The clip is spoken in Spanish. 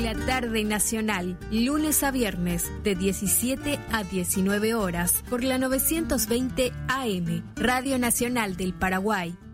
La Tarde Nacional, lunes a viernes, de 17 a 19 horas, por la 920 AM, Radio Nacional del Paraguay.